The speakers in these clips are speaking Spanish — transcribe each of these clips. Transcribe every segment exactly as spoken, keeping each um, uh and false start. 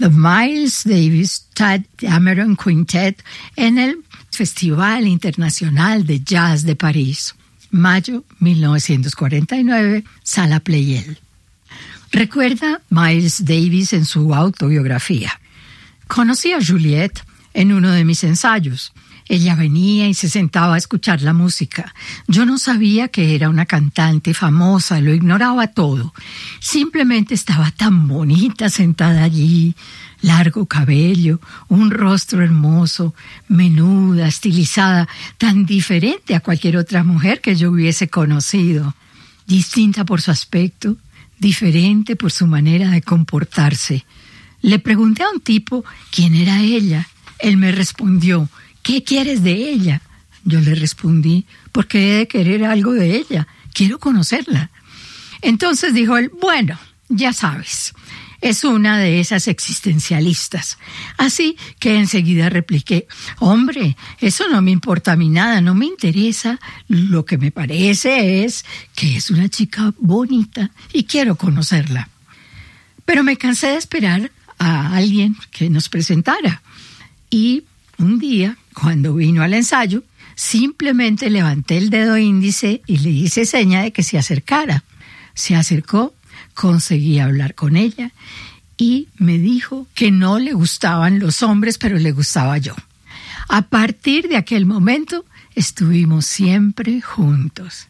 The Miles Davis Tad Dameron Quintet en el Festival Internacional de Jazz de París, mayo mil novecientos cuarenta y nueve, Sala Pleyel. Recuerda Miles Davis en su autobiografía: conocí a Juliette en uno de mis ensayos. Ella venía y se sentaba a escuchar la música. Yo no sabía que era una cantante famosa, lo ignoraba todo. Simplemente estaba tan bonita sentada allí, largo cabello, un rostro hermoso, menuda, estilizada, tan diferente a cualquier otra mujer que yo hubiese conocido. Distinta por su aspecto, diferente por su manera de comportarse. Le pregunté a un tipo quién era ella. Él me respondió: ¿qué quieres de ella? Yo le respondí: ¿por qué he de querer algo de ella? Quiero conocerla. Entonces dijo él: bueno, ya sabes, es una de esas existencialistas. Así que enseguida repliqué: hombre, eso no me importa a mí nada, no me interesa. Lo que me parece es que es una chica bonita y quiero conocerla. Pero me cansé de esperar a alguien que nos presentara. Y un día, cuando vino al ensayo, simplemente levanté el dedo índice y le hice seña de que se acercara. Se acercó, conseguí hablar con ella y me dijo que no le gustaban los hombres, pero le gustaba yo. A partir de aquel momento, estuvimos siempre juntos.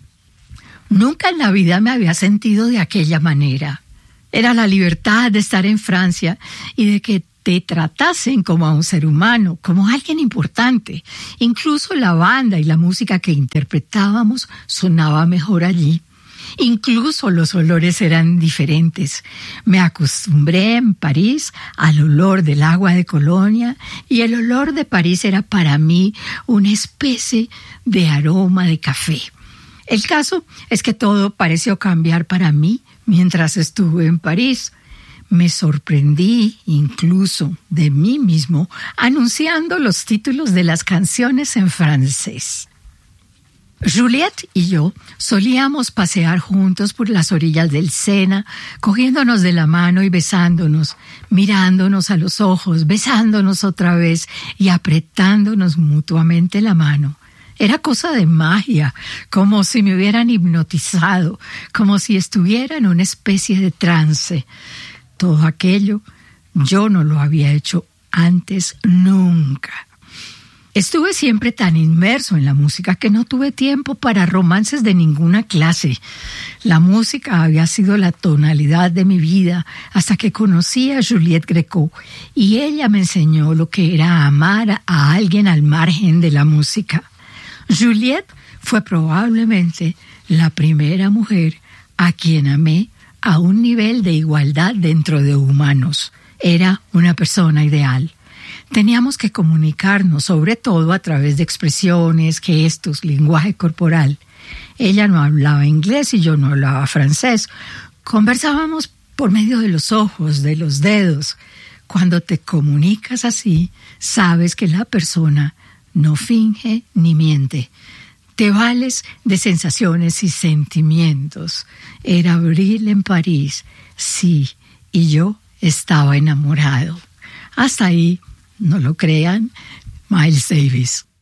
Nunca en la vida me había sentido de aquella manera. Era la libertad de estar en Francia y de que te tratasen como a un ser humano, como a alguien importante. Incluso la banda y la música que interpretábamos sonaba mejor allí. Incluso los olores eran diferentes. Me acostumbré en París al olor del agua de Colonia y el olor de París era para mí una especie de aroma de café. El caso es que todo pareció cambiar para mí mientras estuve en París. Me sorprendí incluso de mí mismo anunciando los títulos de las canciones en francés. Juliette y yo solíamos pasear juntos por las orillas del Sena, cogiéndonos de la mano y besándonos, mirándonos a los ojos, besándonos otra vez y apretándonos mutuamente la mano. Era cosa de magia, como si me hubieran hipnotizado, como si estuviera en una especie de trance. Todo aquello yo no lo había hecho antes nunca. Estuve siempre tan inmerso en la música que no tuve tiempo para romances de ninguna clase. La música había sido la tonalidad de mi vida hasta que conocí a Juliette Gréco y ella me enseñó lo que era amar a alguien al margen de la música. Juliette fue probablemente la primera mujer a quien amé a un nivel de igualdad dentro de humanos. Era una persona ideal. Teníamos que comunicarnos, sobre todo a través de expresiones, gestos, lenguaje corporal. Ella no hablaba inglés y yo no hablaba francés. Conversábamos por medio de los ojos, de los dedos. Cuando te comunicas así, sabes que la persona no finge ni miente. Te vales de sensaciones y sentimientos. Era abril en París, sí, y yo estaba enamorado. Hasta ahí, no lo crean, Miles Davis.